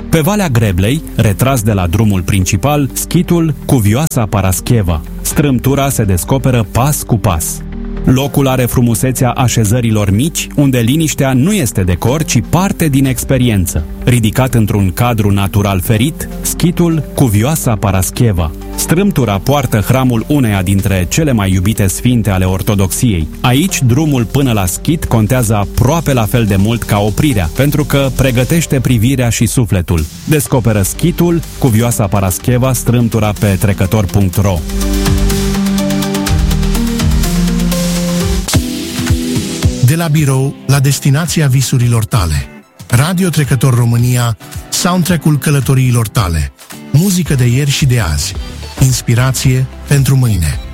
Pe Valea Greblei, retras de la drumul principal, schitul Cuvioasa Parascheva. Strâmtura se descoperă pas cu pas. Locul are frumusețea așezărilor mici, unde liniștea nu este decor, ci parte din experiență. Ridicat într-un cadru natural ferit, schitul Cuvioasa Parascheva. Strâmtura poartă hramul uneia dintre cele mai iubite sfinte ale ortodoxiei. Aici, drumul până la schit contează aproape la fel de mult ca oprirea, pentru că pregătește privirea și sufletul. Descoperă schitul Cuvioasa Parascheva, strâmtura pe trecător.ro. De la birou la destinația visurilor tale. Radio Trecător România, soundtrack-ul călătoriilor tale. Muzică de ieri și de azi. Inspirație pentru mâine.